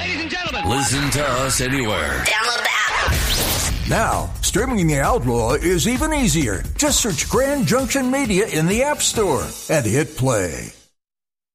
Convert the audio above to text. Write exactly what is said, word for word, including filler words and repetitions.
ladies and gentlemen. Listen to us anywhere. Download the app. Now, streaming The Outlaw is even easier. Just search Grand Junction Media in the App Store and hit play.